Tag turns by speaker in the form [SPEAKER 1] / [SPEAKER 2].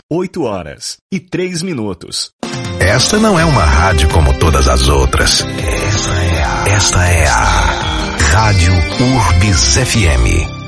[SPEAKER 1] 8h03.
[SPEAKER 2] Esta não é uma rádio como todas as outras. Esta é a Rádio Urbis FM.